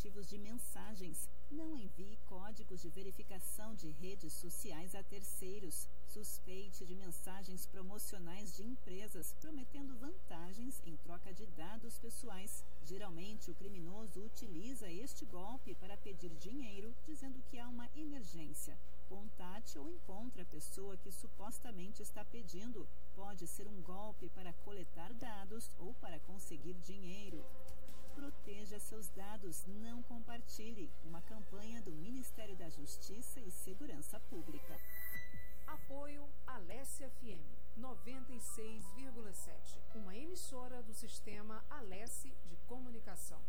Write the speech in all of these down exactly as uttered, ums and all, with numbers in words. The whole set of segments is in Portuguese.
aplicativos de mensagens. Não envie códigos de verificação de redes sociais a terceiros. Suspeite de mensagens promocionais de empresas prometendo vantagens em troca de dados pessoais. Geralmente, o criminoso utiliza este golpe para pedir dinheiro, dizendo que há uma emergência. Contate ou encontre a pessoa que supostamente está pedindo. Pode ser um golpe para coletar dados ou para conseguir dinheiro. Proteja seus dados, não compartilhe. Uma campanha do Ministério da Justiça e Segurança Pública. Apoio Alesse F M noventa e seis vírgula sete, uma emissora do sistema Alesse de Comunicação.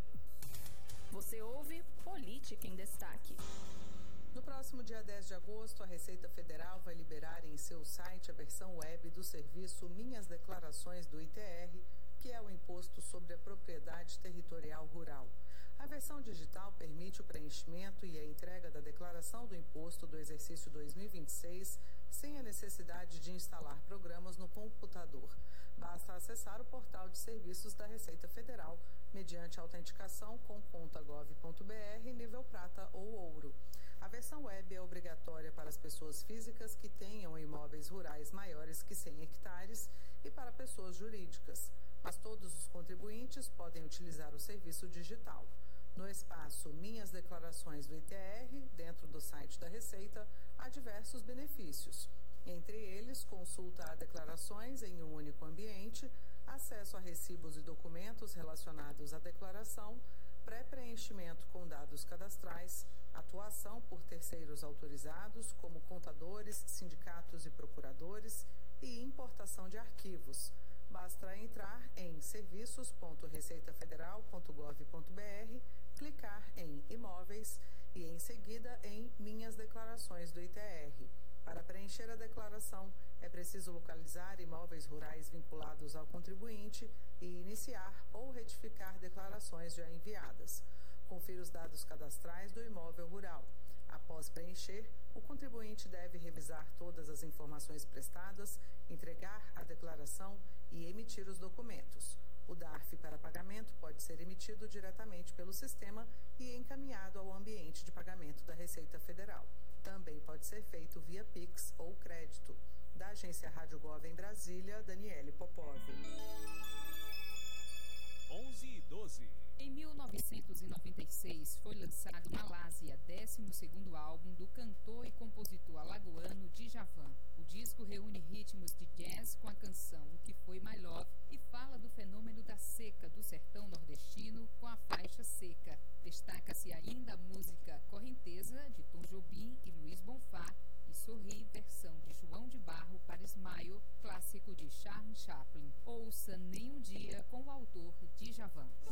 Você ouve Política em Destaque. No próximo dia dez de agosto, a Receita Federal vai liberar em seu site a versão web do serviço Minhas Declarações do I T R, que é o Imposto sobre a Propriedade Territorial Rural. A versão digital permite o preenchimento e a entrega da declaração do imposto do exercício dois mil e vinte e seis sem a necessidade de instalar programas no computador. Basta acessar o portal de serviços da Receita Federal mediante autenticação com conta gov ponto br nível prata ou ouro. A versão web é obrigatória para as pessoas físicas que tenham imóveis rurais maiores que cem hectares e para pessoas jurídicas, mas todos os contribuintes podem utilizar o serviço digital. No espaço Minhas Declarações do I T R, dentro do site da Receita, há diversos benefícios. Entre eles, consulta a declarações em um único ambiente, acesso a recibos e documentos relacionados à declaração, pré-preenchimento com dados cadastrais, atuação por terceiros autorizados, como contadores, sindicatos e procuradores, e importação de arquivos. Basta entrar em serviços ponto receita federal ponto gov ponto br, clicar em Imóveis e, em seguida, em Minhas Declarações do I T R. Para preencher a declaração, é preciso localizar imóveis rurais vinculados ao contribuinte e iniciar ou retificar declarações já enviadas. Confira os dados cadastrais do imóvel rural. Após preencher, o contribuinte deve revisar todas as informações prestadas, entregar a declaração e emitir os documentos. O D A R F para pagamento pode ser emitido diretamente pelo sistema e encaminhado ao ambiente de pagamento da Receita Federal. Também pode ser feito via Pix ou crédito. Da agência Rádio Gov em Brasília, Daniele Popov. onze e doze. Em mil novecentos e noventa e seis foi lançado Malásia, décimo segundo álbum do cantor e compositor alagoano Djavan. O disco reúne ritmos de jazz com a canção O Que Foi My Love e fala do fenômeno da seca do sertão nordestino com a faixa Seca. Destaca-se ainda a música Correnteza, de Tom Jobim e Luiz Bonfá, e Sorri, versão de João de Barro para Smile, clássico de Charles Chaplin. Ouça Nem Um Dia com o autor Djavan.